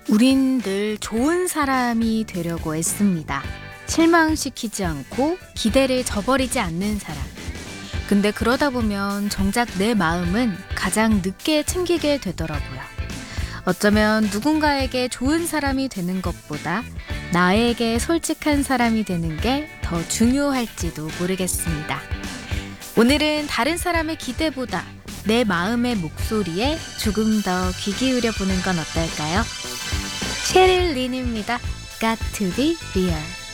우린 늘 좋은 사람이 되려고 애씁니다. 실망시키지 않고 기대를 저버리지 않는 사람. 근데 그러다 보면 정작 내 마음은 가장 늦게 챙기게 되더라고요. 어쩌면 누군가에게 좋은 사람이 되는 것보다 나에게 솔직한 사람이 되는 게 더 중요할지도 모르겠습니다. 오늘은 다른 사람의 기대보다 내 마음의 목소리에 조금 더 귀 기울여 보는 건 어떨까요? 셰릴 린입니다. Got to be real.